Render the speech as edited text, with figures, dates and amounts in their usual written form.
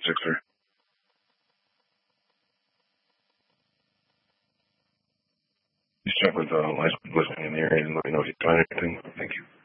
sir. Just check with license listening in the area and let me know if you find anything. Thank you.